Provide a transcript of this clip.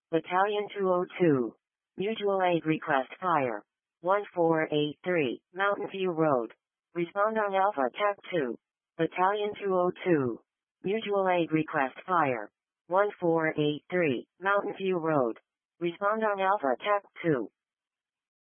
Battalion 202. Mutual aid request fire. 1483, Mountain View Road. Respond on Alpha TAC 2. Battalion 202. Mutual aid request fire. 1483, Mountain View Road. Respond on Alpha TAC 2.